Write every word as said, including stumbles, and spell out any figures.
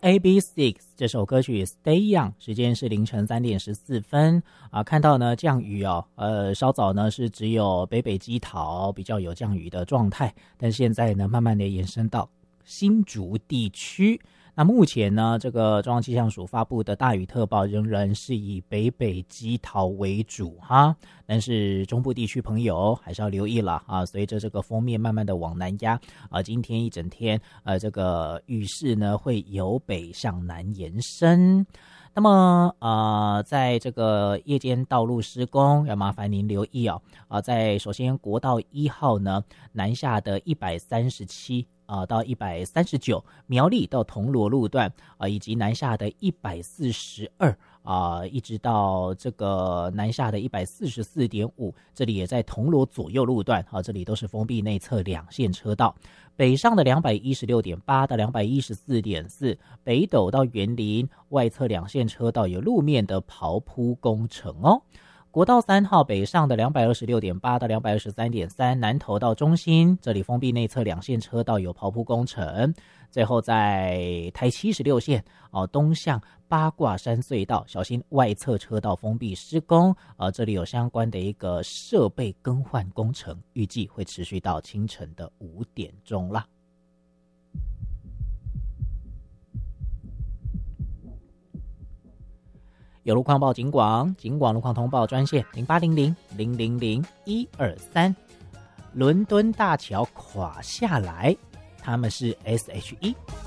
A B Six 这首歌曲 Stay Young， 时间是凌晨三点十四分啊。看到呢降雨哦，呃，稍早呢是只有北北基桃比较有降雨的状态，但现在呢慢慢的延伸到新竹地区。那目前呢，这个中央气象署发布的大雨特报仍然是以北北基桃为主哈，但是中部地区朋友还是要留意了啊。随着这个锋面慢慢的往南压啊，今天一整天呃，这个雨势呢会由北向南延伸。那么呃，在这个夜间道路施工，要麻烦您留意哦。啊，在首先国道一号呢，南下的一百三十七。啊，到一百三十九，苗栗到铜锣路段啊，以及南下的一百四十二啊，一直到这个南下的一百四十四点五，这里也在铜锣左右路段啊，这里都是封闭内侧两线车道。北上的两百一十六点八到两百一十四点四，北斗到园林外侧两线车道有路面的刨铺工程哦。国道三号北上的两百二十六点八到两百二十三点三，南投到中心，这里封闭内侧两线车道有刨铺工程。最后在台七十六线哦，东向八卦山隧道，小心外侧车道封闭施工，呃，这里有相关的一个设备更换工程，预计会持续到清晨的五点钟啦。有路况报警广，警广路况通报专线零八零零零零零一二三。伦敦大桥垮下来，他们是 S H E。